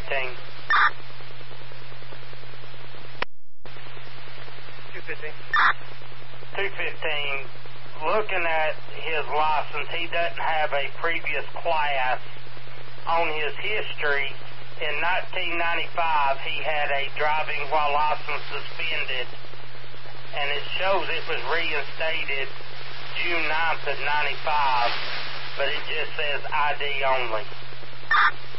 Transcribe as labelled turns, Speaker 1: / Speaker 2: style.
Speaker 1: 215. 215. Looking at his license, he doesn't have a previous class on his history. In 1995, he had a driving while license suspended, and it shows it was reinstated June 9th of 95, but it just says ID only.